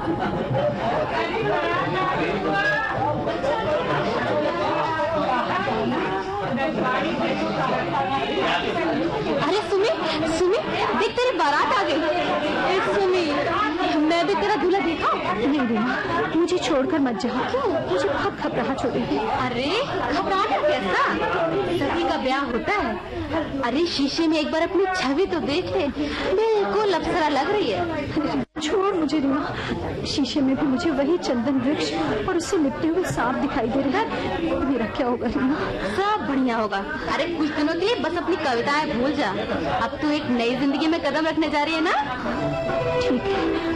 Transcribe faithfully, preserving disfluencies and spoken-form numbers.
अरे सुमी, सुमी, देख तेरी बारात आ गई। सुमी, मैं भी तेरा दूल्हा देखा। नहीं रीना, मुझे छोड़कर मत जाओ। क्यों? मुझे बहुत घबराहट हो रही है। अरे घबराहट कैसा? सभी का ब्याह होता है। अरे शीशे में एक बार अपनी छवि तो देख ले, बिल्कुल अप्सरा लग रही है। छोड़ मुझे रीना, शीशे में भी मुझे वही चंदन वृक्ष और उससे लिपटे हुए सांप दिखाई दे रहा है। मेरा क्या होगा रीना? सब बढ़िया होगा। अरे कुछ दिनों के लिए बस अपनी कविताएं भूल जा। अब तू एक नई जिंदगी में कदम रखने जा रही है ना। ठीक है।